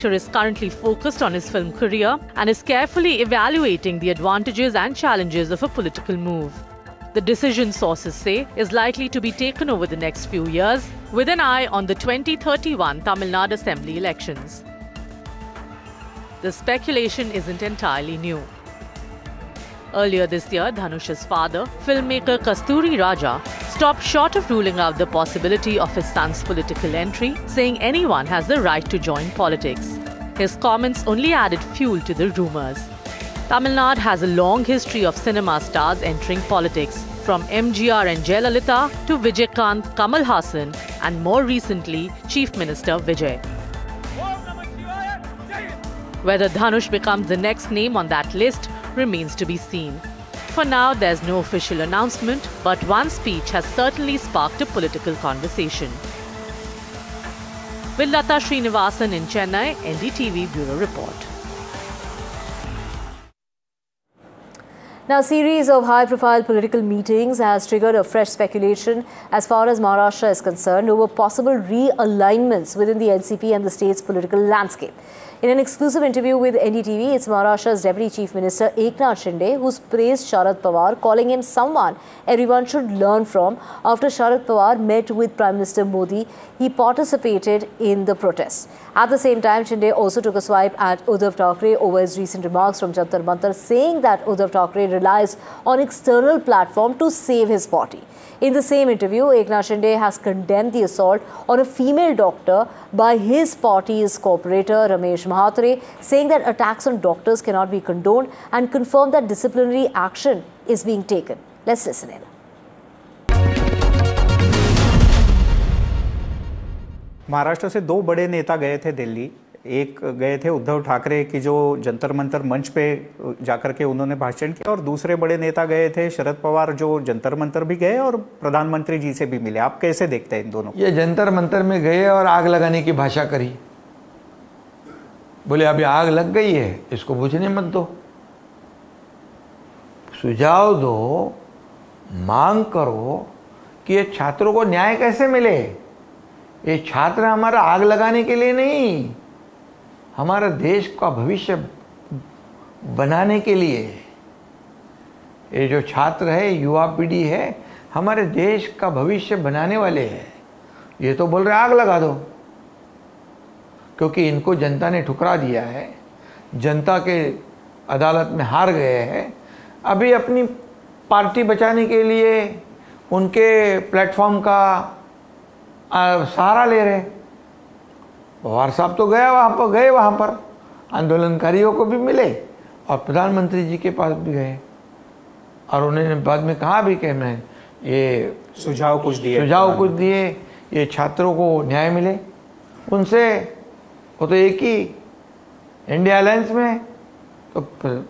is currently focused on his film career and is carefully evaluating the advantages and challenges of a political move. The decision, sources say, is likely to be taken over the next few years with an eye on the 2031 Tamil Nadu Assembly elections. The speculation isn't entirely new. Earlier this year, Dhanush's father, filmmaker Kasturi Raja, stopped short of ruling out the possibility of his son's political entry, saying anyone has the right to join politics. His comments only added fuel to the rumours. Tamil Nadu has a long history of cinema stars entering politics, from MGR and Jayalalitha to Vijaykanth, Kamal Haasan, and more recently, Chief Minister Vijay. Whether Dhanush becomes the next name on that list remains to be seen. For now, there's no official announcement, but one speech has certainly sparked a political conversation. With Lata Srinivasan in Chennai, NDTV Bureau Report. Now, a series of high-profile political meetings has triggered a fresh speculation as far as Maharashtra is concerned over possible realignments within the NCP and the state's political landscape. In an exclusive interview with NDTV, it's Maharashtra's Deputy Chief Minister Eknath Shinde who's praised Sharad Pawar, calling him someone everyone should learn from. After Sharad Pawar met with Prime Minister Modi, he participated in the protests. At the same time, Shinde also took a swipe at Uddhav Thackeray over his recent remarks from Jantar Mantar, saying that Uddhav Thackeray relies on external platform to save his party. In the same interview, Eknath Shinde has condemned the assault on a female doctor by his party's corporator Ramesh Mahatre, saying that attacks on doctors cannot be condoned and confirmed that disciplinary action is being taken. Let's listen in. Maharashtra से दो बड़े नेता गए थे दिल्ली। एक गए थे उद्धव ठाकरे की जो जंतर मंतर मंच पे जाकर के उन्होंने भाषण किया, और दूसरे बड़े नेता गए थे शरद पवार जो जंतर मंतर भी गए और प्रधानमंत्री जी से भी मिले। आप कैसे देखते हैं इन दोनों? ये जंतर मंतर में गए और आग लगाने की भाषा करी। बोले अभी आग लग गई है, इसको बुझने मत दो, सुझाव दो, मांग करो कि ये छात्रों को न्याय कैसे मिले। ये छात्र हमारा आग लगाने के लिए नहीं, हमारा देश का भविष्य बनाने के लिए। ये जो छात्र है, युवा पीढ़ी है, हमारे देश का भविष्य बनाने वाले हैं। ये तो बोल रहे आग लगा दो, क्योंकि इनको जनता ने ठुकरा दिया है, जनता के अदालत में हार गए हैं। अभी अपनी पार्टी बचाने के लिए उनके प्लेटफॉर्म का सहारा ले रहे। पवार साहब तो गए वहाँ पर आंदोलनकारियों को भी मिले और प्रधानमंत्री जी के पास भी गए, और उन्होंने बाद में कहा भी कि मैं ये सुझाव कुछ दिए ये छात्रों को न्याय मिले उनसे। वो तो एक ही इंडिया अलायंस में, तो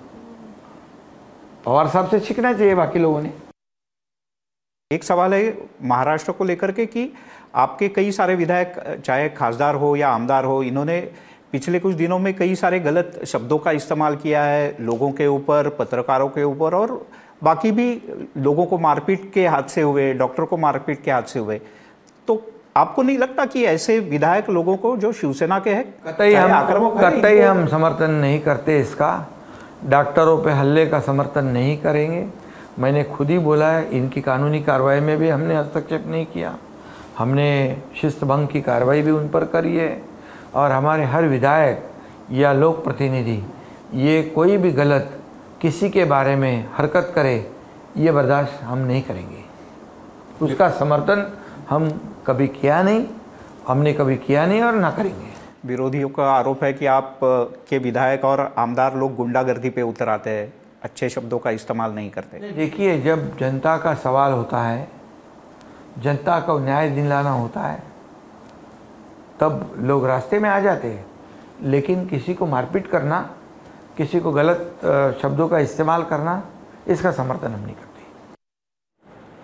पवार साहब से सीखना चाहिए बाकी लोगों ने। एक सवाल है महाराष्ट्र को लेकर के कि आपके कई सारे विधायक, चाहे खासदार हो या आमदार हो, इन्होंने पिछले कुछ दिनों में कई सारे गलत शब्दों का इस्तेमाल किया है लोगों के ऊपर, पत्रकारों के ऊपर, और बाकी भी लोगों को मारपीट के हादसे हुए, डॉक्टर को मारपीट के हादसे हुए। तो आपको नहीं लगता कि ऐसे विधायक लोगों को जो शिवसेना के हैं, कतई हम समर्थन नहीं करते इसका। डॉक्टरों पे हल्ले का समर्थन नहीं करेंगे। मैंने खुद ही बोला है, इनकी कानूनी कार्रवाई में भी हमने हस्तक्षेप नहीं किया, हमने शिस्त भंग की कार्रवाई भी उन पर करी है। और हमारे हर विधायक या लोक प्रतिनिधि ये कोई भी गलत किसी के बारे में हरकत करे, ये बर्दाश्त हम नहीं करेंगे। उसका समर्थन हम कभी किया नहीं, हमने कभी किया नहीं और ना करेंगे। विरोधियों का आरोप है कि आप के विधायक और आमदार लोग गुंडागर्दी पे उतर आते हैं, अच्छे शब्दों का इस्तेमाल नहीं करते। देखिए, जब जनता का सवाल होता है, जनता को न्याय दिलाना होता है, तब लोग रास्ते में आ जाते हैं। लेकिन किसी को मारपीट करना, किसी को गलत शब्दों का इस्तेमाल करना, इसका समर्थन हम नहीं करते।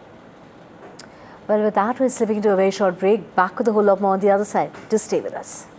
Well, with that, we're slipping into a very short break. Back with a whole lot more on the other side. Just stay with us.